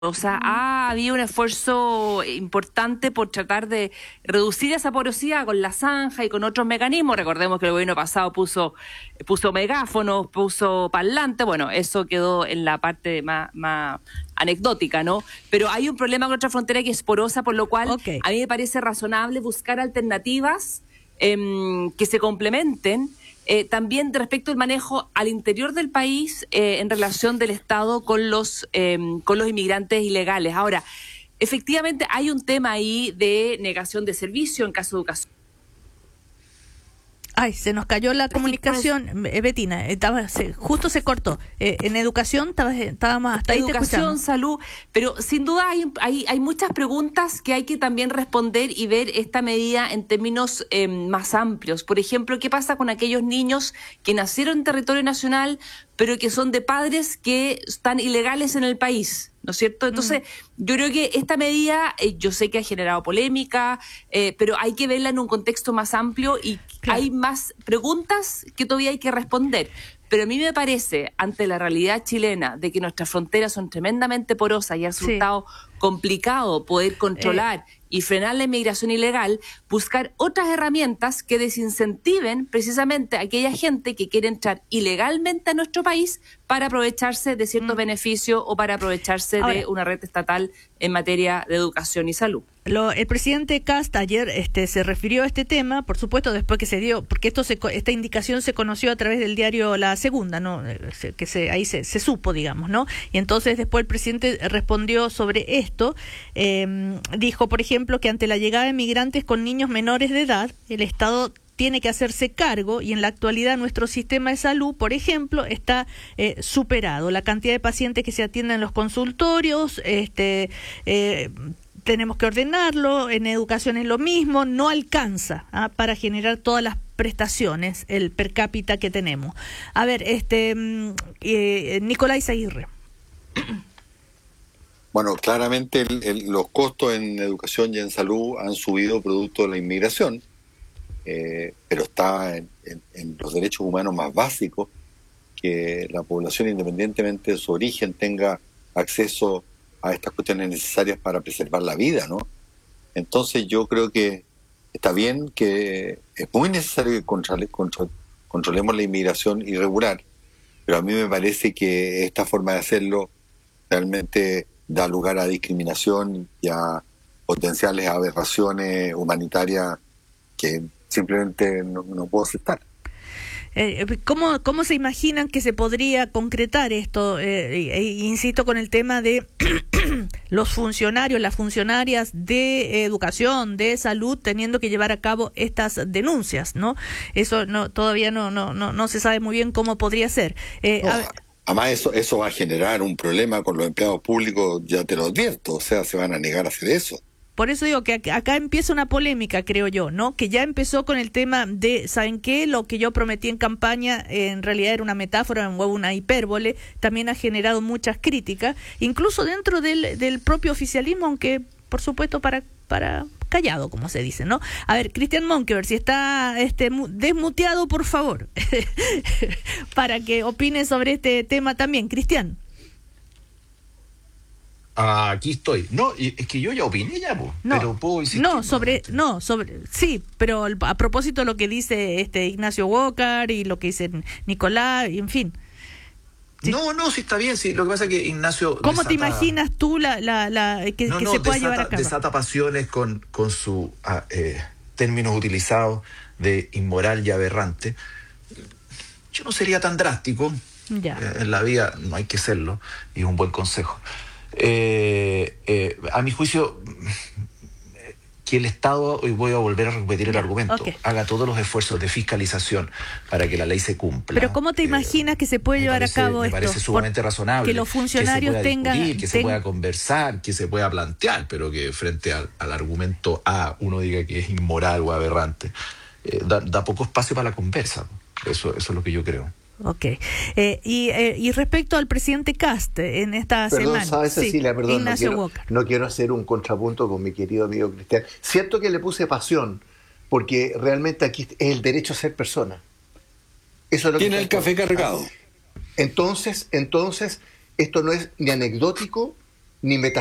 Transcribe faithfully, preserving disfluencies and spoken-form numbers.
O sea, ha habido un esfuerzo importante por tratar de reducir esa porosidad con la zanja y con otros mecanismos. Recordemos que el gobierno pasado puso puso megáfonos, puso parlantes. Bueno, eso quedó en la parte más, más anecdótica, ¿no? Pero hay un problema con nuestra frontera que es porosa, por lo cual okay. a mí me parece razonable buscar alternativas eh, que se complementen. Eh, también respecto al manejo al interior del país eh, en relación del Estado con los eh, con los inmigrantes ilegales. Ahora, efectivamente hay un tema ahí de negación de servicio en caso de educación. Ay, se nos cayó la comunicación, eh, Betina, estaba, se, justo se cortó. Eh, en educación estábamos estaba hasta ahí educación, salud, pero sin duda hay, hay hay muchas preguntas que hay que también responder y ver esta medida en términos eh, más amplios. Por ejemplo, ¿qué pasa con aquellos niños que nacieron en territorio nacional, pero que son de padres que están ilegales en el país? ¿No es cierto? Entonces, mm. yo creo que esta medida, eh, yo sé que ha generado polémica, eh, pero hay que verla en un contexto más amplio y claro. hay más preguntas que todavía hay que responder. Pero a mí me parece, ante la realidad chilena, de que nuestras fronteras son tremendamente porosas y ha resultado sí. complicado poder controlar eh. y frenar la inmigración ilegal, buscar otras herramientas que desincentiven precisamente a aquella gente que quiere entrar ilegalmente a nuestro país para aprovecharse de ciertos mm. beneficios o para aprovecharse Ahora, de una red estatal en materia de educación y salud. Lo, el presidente Kast ayer este, se refirió a este tema, por supuesto, después que se dio, porque esto se, esta indicación se conoció a través del diario La Segunda, ¿no? Que se, ahí se, se supo, digamos, ¿no? Y entonces después el presidente respondió sobre esto, eh, dijo, por ejemplo, que ante la llegada de migrantes con niños menores de edad, el Estado tiene que hacerse cargo y en la actualidad nuestro sistema de salud, por ejemplo, está eh, superado. La cantidad de pacientes que se atienden en los consultorios, este... Eh, tenemos que ordenarlo, en educación es lo mismo, no alcanza ¿ah? para generar todas las prestaciones, el per cápita que tenemos. A ver, este eh, Nicolás Aguirre. Bueno, claramente el, el, los costos en educación y en salud han subido producto de la inmigración, eh, pero está en, en, en los derechos humanos más básicos, que la población, independientemente de su origen, tenga acceso a estas cuestiones necesarias para preservar la vida, ¿no? Entonces yo creo que está bien, que es muy necesario que controle, control, controlemos la inmigración irregular, pero a mí me parece que esta forma de hacerlo realmente da lugar a discriminación y a potenciales aberraciones humanitarias que simplemente no, no puedo aceptar. Eh, ¿cómo, ¿Cómo se imaginan que se podría concretar esto? Eh, eh, insisto con el tema de los funcionarios, las funcionarias de educación, de salud, teniendo que llevar a cabo estas denuncias, ¿no? Eso no todavía no no no, no se sabe muy bien cómo podría ser. Eh, no, a... Además, eso, eso va a generar un problema con los empleados públicos, ya te lo advierto, o sea, se van a negar a hacer eso. Por eso digo que acá empieza una polémica, creo yo, ¿no? Que ya empezó con el tema de, ¿saben qué? Lo que yo prometí en campaña eh, en realidad era una metáfora o una hipérbole, también ha generado muchas críticas, incluso dentro del, del propio oficialismo, aunque por supuesto para para callado, como se dice, ¿no? A ver, Cristian Monkeberg, si está este desmuteado, por favor, para que opine sobre este tema también. Cristian. Ah, aquí estoy. No, es que yo ya opiné ya, po, no, pero puedo insistir. No, sobre, no, sobre, sí, pero a propósito de lo que dice este Ignacio Walker y lo que dice Nicolás, y en fin. Sí. No, no, sí está bien, sí. Lo que pasa es que Ignacio... ¿Cómo desata... te imaginas tú la, la, la que, no, que no, se pueda desata, llevar a cabo? Desata pasiones con, con sus ah, eh, términos utilizados de inmoral y aberrante. Yo no sería tan drástico. Ya. Eh, en la vida no hay que serlo, y es un buen consejo. Eh, eh, a mi juicio, que el Estado, y voy a volver a repetir el ya, argumento, okay. haga todos los esfuerzos de fiscalización para que la ley se cumpla. Pero ¿cómo te imaginas eh, que se puede llevar parece, a cabo me esto? Me parece sumamente razonable. Que los funcionarios que se pueda tengan... discutir, que ten... se pueda conversar, que se pueda plantear, pero que frente al, al argumento A uno diga que es inmoral o aberrante. Eh, da, da poco espacio para la conversa. Eso, eso es lo que yo creo. Ok. Eh, y, eh, y respecto al presidente Kast, en esta perdón, semana... ¿sabes, Cecilia? Sí, perdón, no quiero, Walker. no quiero hacer un contrapunto con mi querido amigo Cristian. Cierto que le puse pasión, porque realmente aquí es el derecho a ser persona. Eso es lo Tiene que el café cargado. Entonces, entonces, esto no es ni anecdótico, ni